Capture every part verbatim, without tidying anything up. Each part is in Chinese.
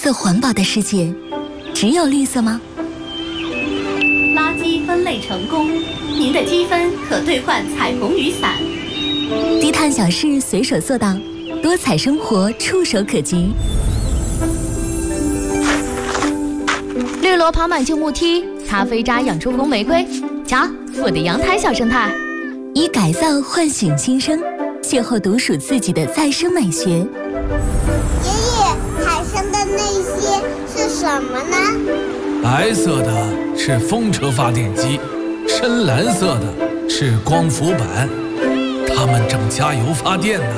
色环保的世界，只有绿色吗？ 垃圾分类成功，您的积分可兑换彩虹雨伞。 低碳小事随手做到，多彩生活触手可及。 绿萝跑满旧木梯，咖啡渣养出红玫瑰。瞧，我的阳台小生态。 以改造唤醒新生，邂逅独属自己的再生美学。 爷爷，海上的那些是什么呢？ 白色的是风车发电机，深蓝色的是光伏板，它们正加油发电呢。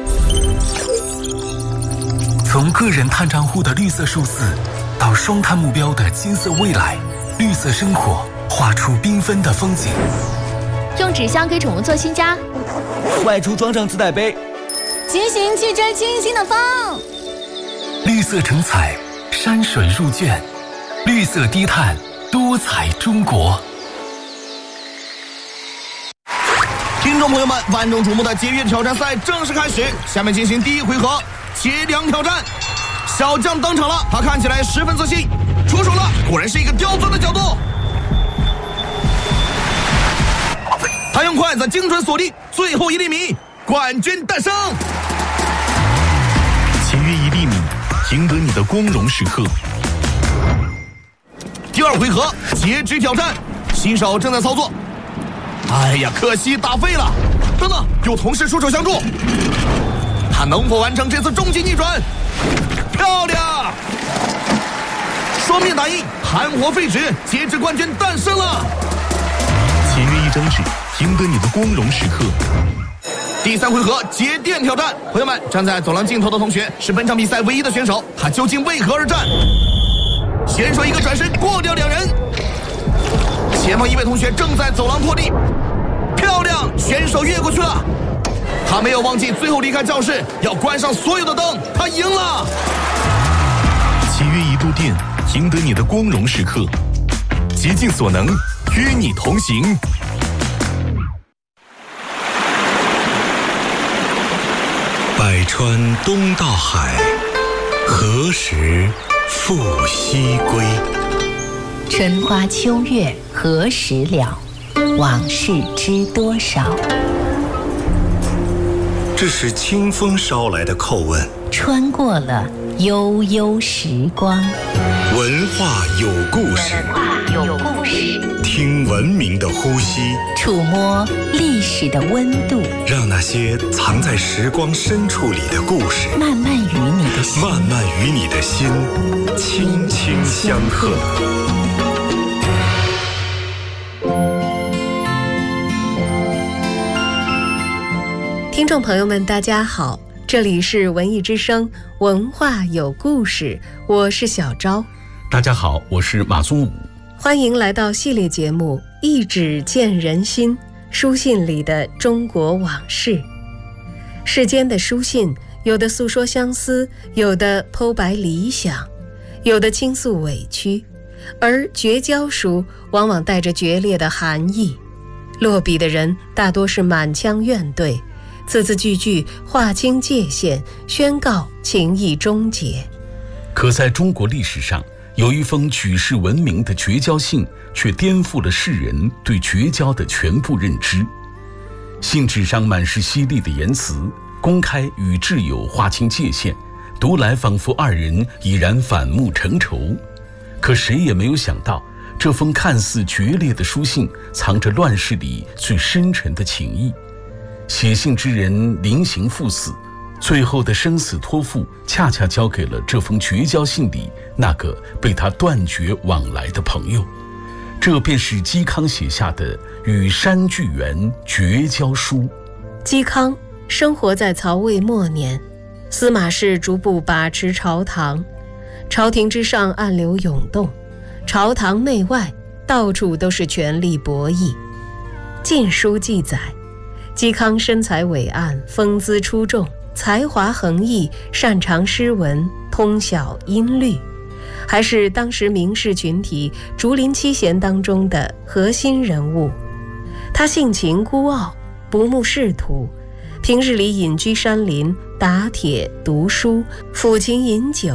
从个人碳账户的绿色数字，到双碳目标的金色未来，绿色生活画出缤纷的风景。 用纸箱给宠物做新家， 外出装上自带杯， 骑行去追清新的风。 绿色成彩，山水入卷，绿色低碳，多彩中国。 听众朋友们，万众瞩目的节约挑战赛正式开始，下面进行第一回合节粮挑战。小将登场了，他看起来十分自信，出手了，果然是一个刁钻的角度。他用筷子精准锁定最后一粒米，冠军诞生。 节约一粒米，赢得你的光荣时刻。 第二回合截肢挑战，新手正在操作。哎呀，可惜打废了。等等，有同事出手相助，他能否完成这次终极逆转？漂亮！双面打印，含活废纸，截肢冠军诞生了。 节约一张纸，赢得你的光荣时刻。 第三回合节电挑战，朋友们，站在走廊尽头的同学是本场比赛唯一的选手，他究竟为何而战？选手一个转身过掉两人，前方一位同学正在走廊破地，漂亮，选手越过去了。他没有忘记最后离开教室要关上所有的灯，他赢了。 节约一度电，赢得你的光荣时刻。竭尽所能，与你同行。 百川东到海，何时复西归？ 春花秋月何时了？往事知多少？ 这是清风捎来的叩问， 穿过了悠悠时光。 文化有故事， 有故事， 听文明的呼吸， 触摸历史的温度， 让那些藏在时光深处里的故事， 慢慢与你的心， 慢慢与你的心轻轻相和。 听众朋友们，大家好，这里是文艺之声，文化有故事，我是小昭。 大家好，我是马宗武。 欢迎来到系列节目《一纸见人心》，书信里的中国往事。世间的书信，有的诉说相思，有的剖白理想，有的倾诉委屈，而绝交书往往带着决裂的含义。落笔的人大多是满腔怨怼，字字句句划清界限，宣告情谊终结。 可在中国历史上，有一封举世闻名的绝交信，却颠覆了世人对绝交的全部认知。信纸上满是犀利的言辞，公开与挚友划清界限，读来仿佛二人已然反目成仇。可谁也没有想到，这封看似决裂的书信，藏着乱世里最深沉的情谊。写信之人临行赴死，最后的生死托付恰恰交给了这封绝交信里那个被他断绝往来的朋友。这便是嵇康写下的《与山巨源绝交书》。 嵇康生活在曹魏末年，司马氏逐步把持朝堂，朝廷之上暗流涌动，朝堂内外到处都是权力博弈。《晋书》记载，嵇康身材伟岸，风姿出众，才华横溢，擅长诗文，通晓音律，还是当时名士群体竹林七贤当中的核心人物。他性情孤傲，不慕仕途，平日里隐居山林，打铁读书，抚琴饮酒，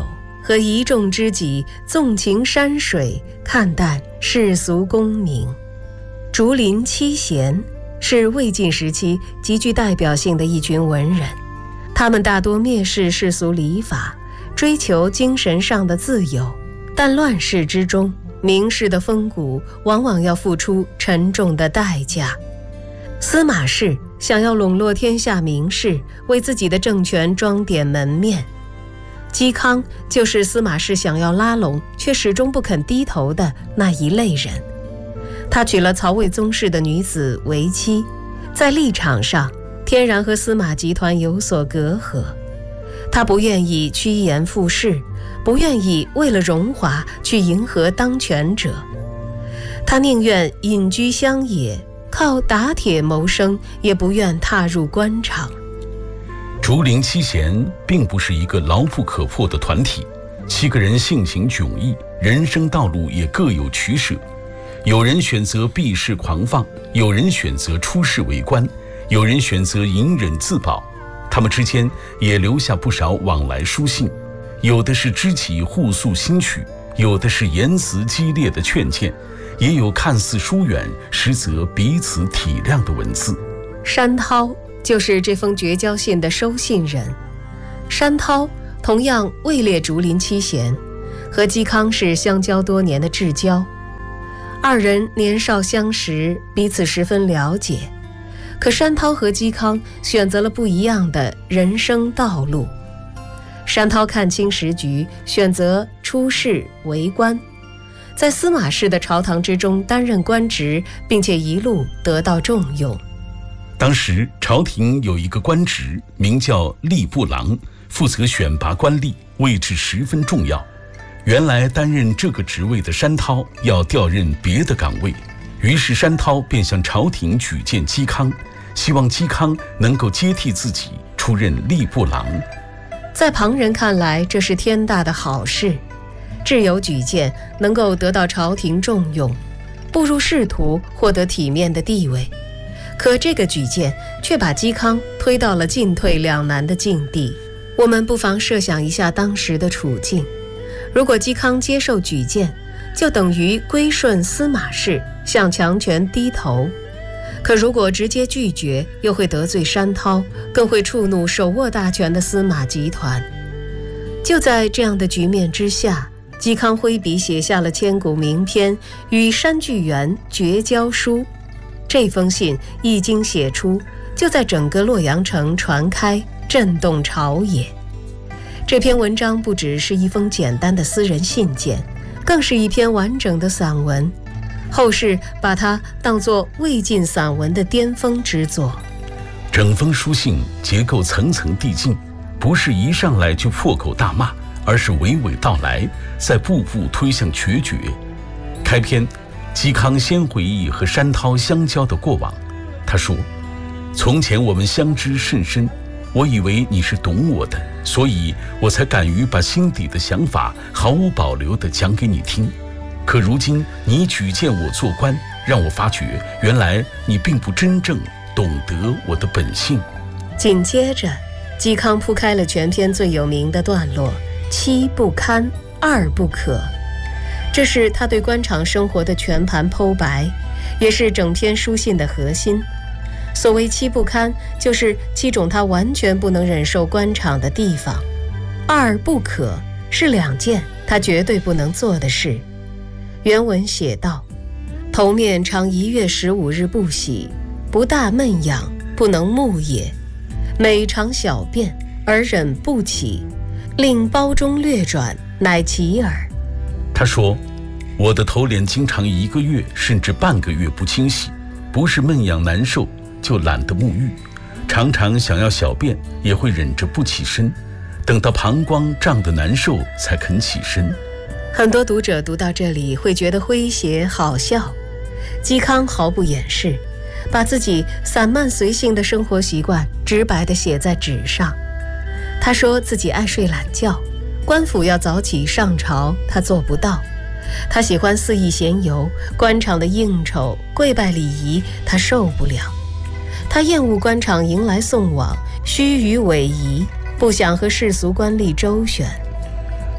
和一众知己纵情山水，看淡世俗功名。竹林七贤是魏晋时期极具代表性的一群文人，他们大多蔑视世俗礼法，追求精神上的自由，但乱世之中，名士的风骨往往要付出沉重的代价。司马氏想要笼络天下名士，为自己的政权装点门面。嵇康就是司马氏想要拉拢却始终不肯低头的那一类人。他娶了曹魏宗室的女子为妻，在立场上天然和司马集团有所隔阂。他不愿意趋炎附势，不愿意为了荣华去迎合当权者，他宁愿隐居乡野，靠打铁谋生，也不愿踏入官场。 竹林七贤并不是一个牢不可破的团体，七个人性情迥异，人生道路也各有取舍。有人选择避世狂放，有人选择出仕为官，有人选择隐忍自保。他们之间也留下不少往来书信，有的是知己互诉心曲，有的是言辞激烈的劝谏，也有看似疏远，实则彼此体谅的文字。 山涛就是这封绝交信的收信人。山涛同样位列竹林七贤，和嵇康是相交多年的至交。二人年少相识，彼此十分了解。可山涛和嵇康选择了不一样的人生道路。山涛看清时局，选择出仕为官，在司马氏的朝堂之中担任官职，并且一路得到重用。 当时朝廷有一个官职名叫吏部郎，负责选拔官吏，位置十分重要。原来担任这个职位的山涛要调任别的岗位，于是山涛便向朝廷举荐嵇康，希望嵇康能够接替自己出任吏部郎。 在旁人看来，这是天大的好事，挚友举荐能够得到朝廷重用，步入仕途，获得体面的地位。可这个举荐却把嵇康推到了进退两难的境地。我们不妨设想一下当时的处境，如果嵇康接受举荐，就等于归顺司马氏，向强权低头。可如果直接拒绝，又会得罪山涛，更会触怒手握大权的司马集团。就在这样的局面之下，嵇康挥笔写下了千古名篇《与山巨源绝交书》。这封信一经写出，就在整个洛阳城传开，震动朝野。这篇文章不只是一封简单的私人信件，更是一篇完整的散文，后世把它当作魏晋散文的巅峰之作。 整封书信结构层层递进，不是一上来就破口大骂，而是娓娓道来，再步步推向决绝。开篇，嵇康先回忆和山涛相交的过往。他说：从前我们相知甚深，我以为你是懂我的，所以我才敢于把心底的想法毫无保留地讲给你听。可如今你举荐我做官，让我发觉原来你并不真正懂得我的本性。 紧接着，嵇康铺开了全篇最有名的段落：七不堪，二不可。这是他对官场生活的全盘剖白，也是整篇书信的核心。所谓七不堪，就是七种他完全不能忍受官场的地方。二不可是两件他绝对不能做的事。原文写道：头面常一月十五日不洗，不大闷痒，不能目也。每常小便，而忍不起，令包中略转，乃其耳。 他说：我的头脸经常一个月甚至半个月不清洗，不是闷痒难受，就懒得沐浴，常常想要小便也会忍着不起身，等到膀胱胀得难受才肯起身。 很多读者读到这里会觉得诙谐好笑，嵇康毫不掩饰，把自己散漫随性的生活习惯直白地写在纸上。他说自己爱睡懒觉，官府要早起上朝，他做不到。他喜欢肆意闲游，官场的应酬、跪拜礼仪，他受不了。他厌恶官场迎来送往、虚与委蛇，不想和世俗官吏周旋。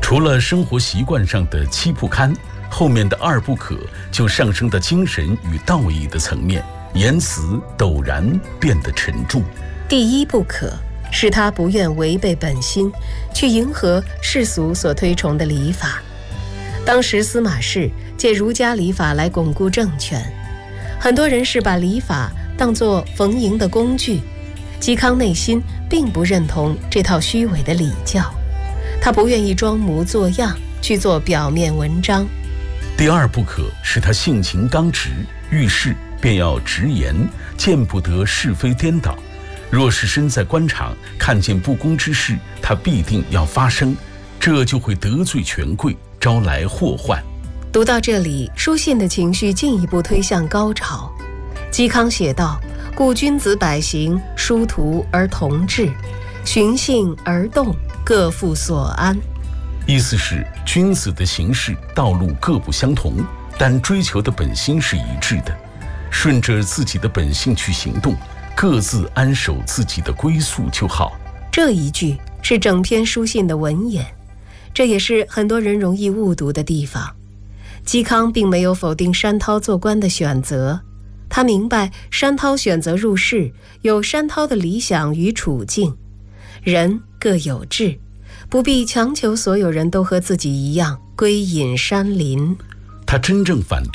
除了生活习惯上的七不堪，后面的二不可就上升到精神与道义的层面，言辞陡然变得沉重。 第一不可是他不愿违背本心，去迎合世俗所推崇的礼法。当时司马氏借儒家礼法来巩固政权，很多人是把礼法当作逢迎的工具。嵇康内心并不认同这套虚伪的礼教，他不愿意装模作样去做表面文章。 第二不可是他性情刚直，遇事便要直言，见不得是非颠倒。若是身在官场，看见不公之事，他必定要发声，这就会得罪权贵，招来祸患。 读到这里，书信的情绪进一步推向高潮。嵇康写道：故君子百行，殊途而同治，循性而动，各复所安。 意思是君子的行事道路各不相同，但追求的本心是一致的，顺着自己的本性去行动，各自安守自己的归宿就好。 这一句是整篇书信的文眼，这也是很多人容易误读的地方。嵇康并没有否定山涛做官的选择，他明白山涛选择入仕有山涛的理想与处境，人各有志，不必强求所有人都和自己一样归隐山林。 他真正反对